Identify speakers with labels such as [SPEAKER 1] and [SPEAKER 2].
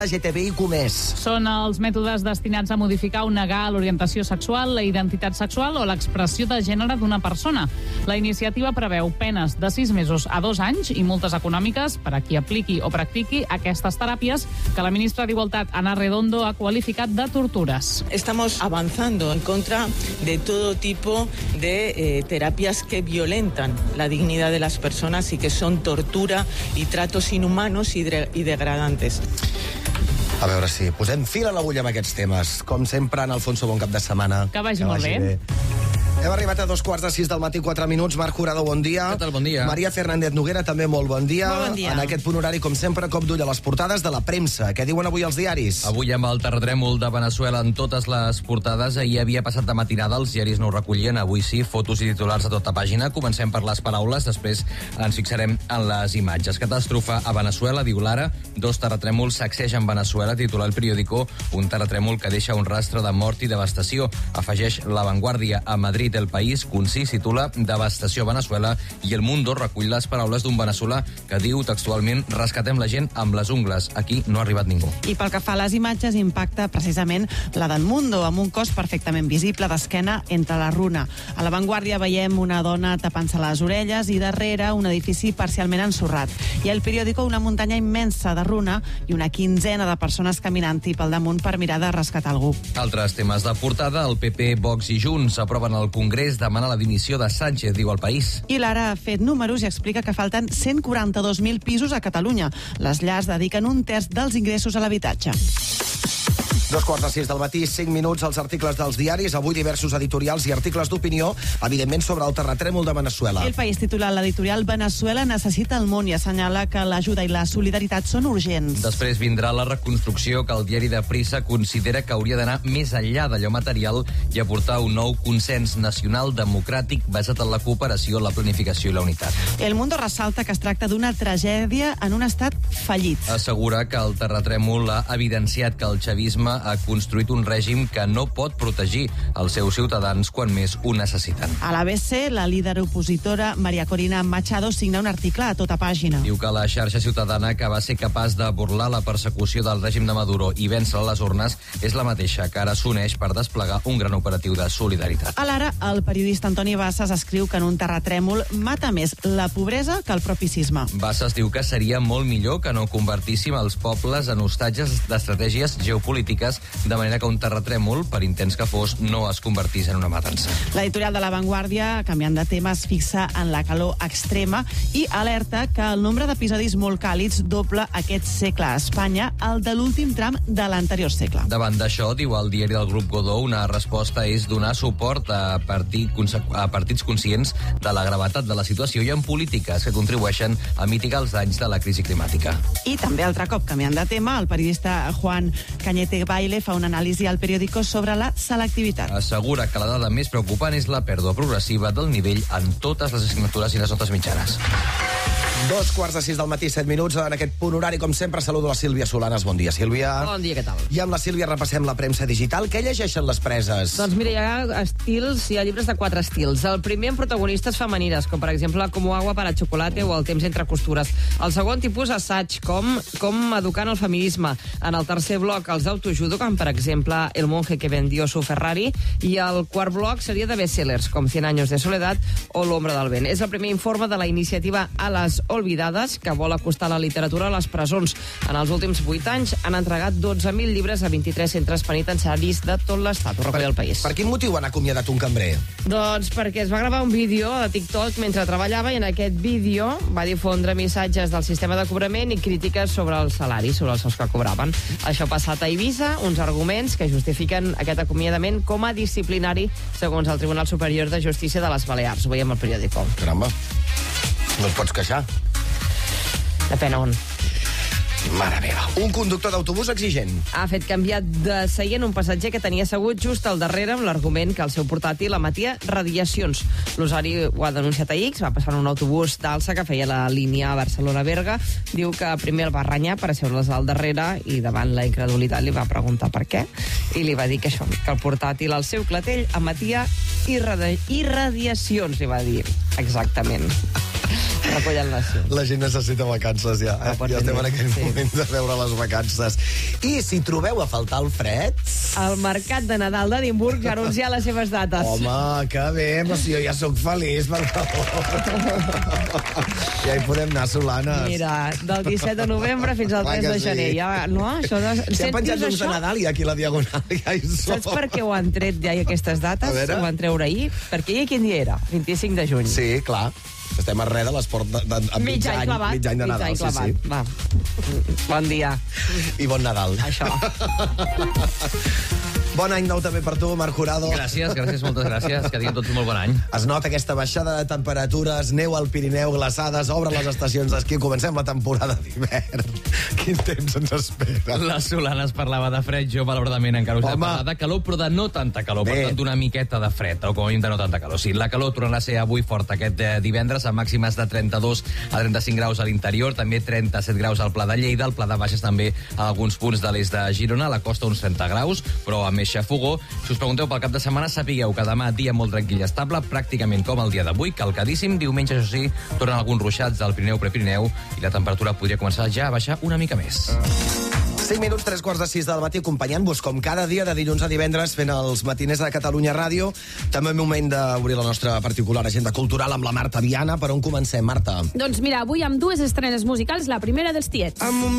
[SPEAKER 1] LGTBIQ+.
[SPEAKER 2] Són els mètodes destinats a modificar o negar l'orientació sexual, la identitat sexual o l'expressió de gènere d'una persona. La iniciativa preveu penes de 6 mesos a 2 anys i multes econòmiques per a qui apliqui o practiqui aquestes teràpies que la ministra d'Igualtat, Ana Redondo, ha qualificat de tortures.
[SPEAKER 3] Estamos avanzando en contra de todo tipo de terapias que violentan la dignidad de las personas y que son tortura y tratos inhumanos y degradantes.
[SPEAKER 1] A veure si posem fil a l'agulla amb aquests temes. Com sempre, en Alfonso, bon cap de setmana.
[SPEAKER 2] Que vagi molt bé.
[SPEAKER 1] Hem arribat a 5:45 del matí, 4 minuts. Marc Jurado, bon dia.
[SPEAKER 4] Què tal, bon dia.
[SPEAKER 1] Maria Fernández Noguera, també molt bon dia.
[SPEAKER 5] Molt bon dia.
[SPEAKER 1] En aquest punt horari, com sempre, cop d'ull a les portades de la premsa. Què diuen avui els diaris?
[SPEAKER 4] Avui amb el terratrèmol de Veneçuela en totes les portades. Ahir havia passat de matinada, els diaris no ho recollien. Avui sí, fotos i titulars a tota pàgina. Comencem per les paraules, després ens fixarem en les imatges. Catàstrofe a Veneçuela, diu l'Ara. 2 terratrèmols sacsegen Veneçuela, titula el periòdico. Un terratrèmol que deixa un rastre de mort i devastació. Afegeix La Vanguardia a Madrid, El País, sí, titula Devastació a Veneçuela, i El Mundo recull les paraules d'un veneçolà que diu textualment: rescatem la gent amb les ungles, aquí no ha arribat ningú.
[SPEAKER 5] I pel que fa a les imatges, impacta precisament la d'El Mundo, amb un cos perfectament visible d'esquena entre la runa. A La Vanguardia veiem una dona tapant-se les orelles i darrere un edifici parcialment ensorrat. I al periòdico una muntanya immensa de runa i una quinzena de persones caminant-hi pel damunt per mirar de rescatar algú.
[SPEAKER 4] Altres temes de portada: el PP, Vox i Junts aproven al Congrés demanar la dimissió de Sánchez, diu El País.
[SPEAKER 5] I l'Ara ha fet números i explica que falten 142.000 pisos a Catalunya. Les llars dediquen 1/3 dels ingressos a l'habitatge.
[SPEAKER 1] 5:45 del matí, 5 minuts, als articles dels diaris. Avui diversos editorials i articles d'opinió, evidentment sobre el terratrèmol de Veneçuela.
[SPEAKER 5] El País titula l'editorial Veneçuela necessita el món i assenyala que l'ajuda i la solidaritat són urgents.
[SPEAKER 4] Després vindrà la reconstrucció, que el diari de Prisa considera que hauria d'anar més enllà d'allò material i aportar un nou consens nacional democràtic basat en la cooperació, la planificació i la unitat.
[SPEAKER 5] El Mundo ressalta que es tracta d'una tragèdia en un estat fallit.
[SPEAKER 4] Assegura que el terratrèmol ha evidenciat que el xavisme ha construït un règim que no pot protegir els seus ciutadans quan més ho necessiten.
[SPEAKER 5] A l'ABC, la líder opositora María Corina Machado signa un article a tota pàgina.
[SPEAKER 4] Diu que la xarxa ciutadana que va ser capaç de burlar la persecució del règim de Maduro i vèncer a les urnes és la mateixa que ara s'uneix per desplegar un gran operatiu de solidaritat.
[SPEAKER 5] A l'Ara, el periodista Antoni Bassas escriu que en un terratrèmol mata més la pobresa que el propi sisme.
[SPEAKER 4] Bassas diu que seria molt millor que no convertíssim els pobles en hostatges d'estratègies geopolítiques, de manera que un terratrèmol, per intens que fos, no es convertís en una matança.
[SPEAKER 5] L'editorial de La Vanguardia, canviant de tema, es fixa en la calor extrema i alerta que el nombre d'episodis molt càlids doble aquest segle a Espanya el de l'últim tram de l'anterior segle.
[SPEAKER 4] Davant d'això, diu el diari del Grup Godó, una resposta és donar suport a partits conscients de la gravetat de la situació i en polítiques que contribueixen a mitigar els danys de la crisi climàtica.
[SPEAKER 5] I també, altre cop, canviant de tema, el periodista Juan Cañete Baile fa una anàlisi al periòdico sobre la selectivitat.
[SPEAKER 4] Assegura que la dada més preocupant és la pèrdua progressiva del nivell en totes les assignatures i les notes mitjanes.
[SPEAKER 1] 5:45 del matí, 7 minuts. En aquest punt horari, com sempre, saludo la Sílvia Solanes. Bon dia, Sílvia.
[SPEAKER 6] Bon dia, què tal?
[SPEAKER 1] I amb la Sílvia repassem la premsa digital. Què llegeixen les preses?
[SPEAKER 6] Doncs mira, hi ha llibres de 4 estils. El primer amb protagonistes femenines, com per exemple Como agua para chocolate o El temps entre costures. El segon tipus assaig, com educant el feminisme. En el tercer bloc, els d'autoajuda, com per exemple El monje que vendió su Ferrari. I el quart bloc seria de bestsellers, com 100 años de soledad o L'ombra del vent. És el primer informe de la iniciativa A les Olvidades, que vol acostar la literatura a les presons. En els últims 8 anys han entregat 12.000 llibres a 23 centres penitenciaris de tot l'estat, ho recull El País.
[SPEAKER 1] Per quin motiu han acomiadat un cambrer?
[SPEAKER 6] Doncs perquè es va gravar un vídeo de TikTok mentre treballava i en aquest vídeo va difondre missatges del sistema de cobrament i crítiques sobre el salari, sobre els sous que cobraven. Això ha passat a Eivissa, uns arguments que justifiquen aquest acomiadament com a disciplinari segons el Tribunal Superior de Justícia de les Balears. Ho veiem al periòdico.
[SPEAKER 1] Caramba, no et pots queixar.
[SPEAKER 6] Depèn on.
[SPEAKER 1] Mare meva. Un conductor d'autobús exigent.
[SPEAKER 6] Ha fet canviar de seient un passatger que tenia assegut just al darrere amb l'argument que el seu portàtil emetia radiacions. L'usuari ho ha denunciat a X, va passar en un autobús d'alça que feia la línia Barcelona-Berga. Diu que primer el va renyar per asseure's al darrere i davant la incredulitat li va preguntar per què i li va dir que això, que el portàtil al seu clatell emetia irradiacions, li va dir exactament. recollen nació.
[SPEAKER 1] La gent necessita vacances, ja. Ja estem en aquell moment de veure les vacances. I si trobeu a faltar el fred...
[SPEAKER 6] El mercat de Nadal d'Edimburg ja anuncia les seves dates.
[SPEAKER 1] Home, que bé, però si jo ja sóc feliç, per favor. Ja hi podem anar, Solanes.
[SPEAKER 6] Mira, del 17 de novembre fins al 3 de gener. Ja, no? Això de...
[SPEAKER 1] Si han penjat uns de Nadal i aquí a la Diagonal ja hi som.
[SPEAKER 6] Saps per què ho han tret ja aquestes dates? Ho van treure ahir? Perquè ahir quin dia era? 25 de juny.
[SPEAKER 1] Sí, clar. Estem a res de l'esport de mig any de Nadal.
[SPEAKER 6] Sí. Va. Bon dia.
[SPEAKER 1] I bon Nadal.
[SPEAKER 6] Això.
[SPEAKER 1] Bon any nou també per tu, Marc Jurado.
[SPEAKER 4] Gràcies, moltes gràcies. Que tinguin tots un molt bon any.
[SPEAKER 1] Es nota aquesta baixada de temperatures, neu al Pirineu, glaçades, obren les estacions d'esquí, comencem la temporada d'hivern. Quin temps ens espera.
[SPEAKER 4] La Solana es parlava de fred, jo malauradament encara us he parlat de calor, però de no tanta calor, per tant d'una miqueta de fred, o com a mínim de no tanta calor. Sí, la calor tornarà a ser avui forta aquest divendres, amb màximes de 32 a 35 graus a l'interior, també 37 graus al Pla de Lleida, al Pla de Baixes també a alguns punts de l'est de Girona, a la costa uns 30 graus, però amb més xafogó. Si us pregunteu pel cap de setmana, sapigueu que demà dia molt tranquil i estable, pràcticament com el dia d'avui, calcadíssim. Diumenge, això sí, tornen alguns ruixats del Pirineu Prepirineu i la temperatura podria començar ja a baixar una mica més.
[SPEAKER 1] 5 minuts, 3:45 del matí, acompanyant-vos com cada dia de dilluns a divendres fent els matiners de Catalunya Ràdio. També moment d'obrir la nostra particular agenda cultural amb la Marta Viana. Per on comencem, Marta?
[SPEAKER 7] Doncs mira, avui amb dues estrenes musicals, la primera dels Tiets.
[SPEAKER 1] Amb un